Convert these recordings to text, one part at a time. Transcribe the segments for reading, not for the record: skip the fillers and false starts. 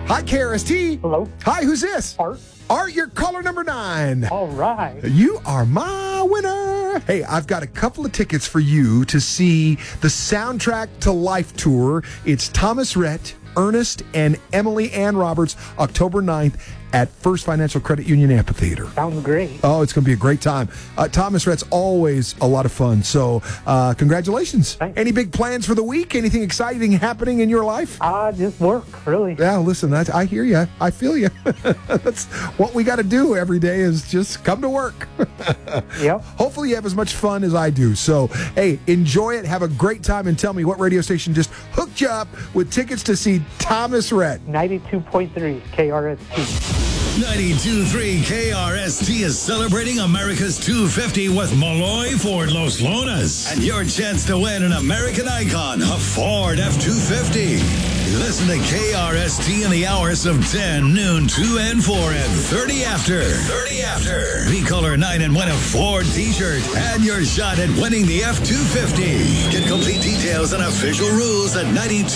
Hi, KRST. Hello. Hi, who's this? Art. Art, you're caller number 9. All right. You are my winner. Hey, I've got a couple of tickets for you to see the Soundtrack to Life tour. It's Thomas Rhett, Ernest, and Emily Ann Roberts, October 9th at First Financial Credit Union Amphitheater. Sounds great. Oh, it's going to be a great time. Thomas Rhett's always a lot of fun. So congratulations. Thanks. Any big plans for the week? Anything exciting happening in your life? Just work, really. Yeah, listen, I hear you. I feel you. That's what we got to do every day is just come to work. Yep. Hopefully you have as much fun as I do. So, hey, enjoy it. Have a great time and tell me what radio station just hooked you up with tickets to see Thomas Rhett. 92.3 KRST. 92.3 KRST is celebrating America's 250 with Molloy Ford Los Lonas. And your chance to win an American icon, a Ford F-250. Listen to KRST in the hours of 10, noon, 2, and 4, and 30 after. 30 after. Be caller 9 and win a Ford t-shirt and your shot at winning the F-250. Get complete details and official rules at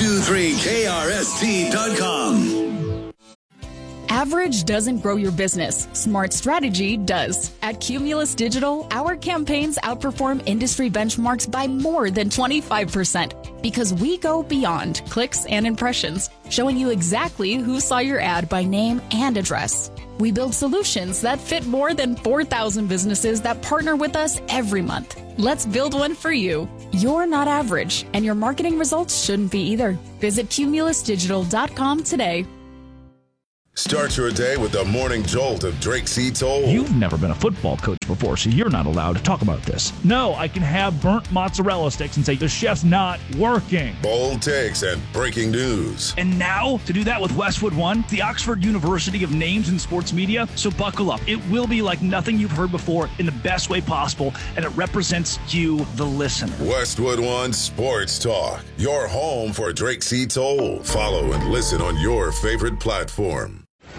923krst.com. Average doesn't grow your business. Smart strategy does. At Cumulus Digital, our campaigns outperform industry benchmarks by more than 25% because we go beyond clicks and impressions, showing you exactly who saw your ad by name and address. We build solutions that fit more than 4,000 businesses that partner with us every month. Let's build one for you. You're not average, and your marketing results shouldn't be either. Visit cumulusdigital.com today. Start your day with the morning jolt of Drake C. Toll. You've never been a football coach before, so you're not allowed to talk about this. No, I can have burnt mozzarella sticks and say the chef's not working. Bold takes and breaking news. And now, to do that with Westwood One, the Oxford University of Names in Sports Media, so buckle up. It will be like nothing you've heard before in the best way possible, and it represents you, the listener. Westwood One Sports Talk, your home for Drake C. Toll. Follow and listen on your favorite platform.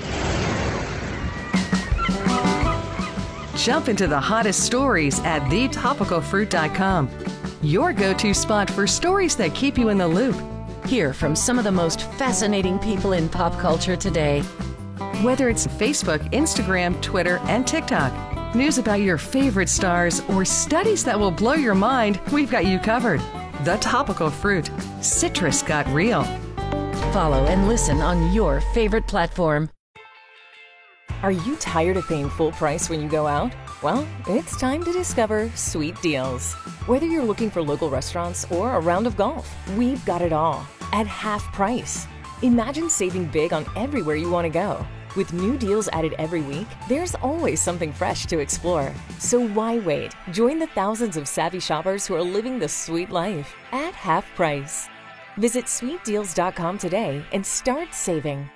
Jump into the hottest stories at thetopicalfruit.com. Your go-to spot for stories that keep you in the loop. Hear from some of the most fascinating people in pop culture today. Whether it's Facebook, Instagram, Twitter, and TikTok, news about your favorite stars, or studies that will blow your mind, we've got you covered. The Topical Fruit. Citrus got real. Follow and listen on your favorite platform. Are you tired of paying full price when you go out? Well, it's time to discover Sweet Deals. Whether you're looking for local restaurants or a round of golf, we've got it all at half price. Imagine saving big on everywhere you want to go. With new deals added every week, there's always something fresh to explore. So why wait? Join the thousands of savvy shoppers who are living the sweet life at half price. Visit sweetdeals.com today and start saving.